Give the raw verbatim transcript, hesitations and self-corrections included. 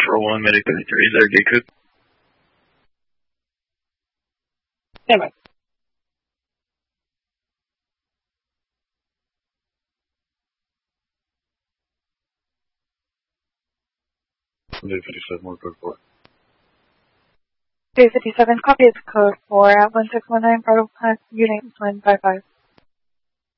four one, medic three, is there a gate code? Stand by. Day fifty-seven, more code four. Day fifty-seven, copy of code four at one six one nine, Bridle Path, unit one five five.